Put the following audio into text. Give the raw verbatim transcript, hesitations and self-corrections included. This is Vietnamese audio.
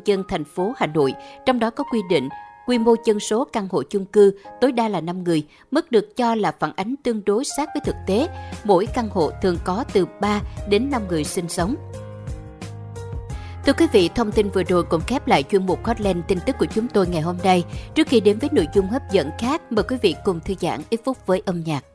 dân thành phố Hà Nội, trong đó có quy định quy mô dân số căn hộ chung cư tối đa là năm người, mức được cho là phản ánh tương đối sát với thực tế. Mỗi căn hộ thường có từ ba đến năm người sinh sống. Thưa quý vị, thông tin vừa rồi cũng khép lại chuyên mục Hotline tin tức của chúng tôi ngày hôm nay. Trước khi đến với nội dung hấp dẫn khác, mời quý vị cùng thư giãn ít phút với âm nhạc.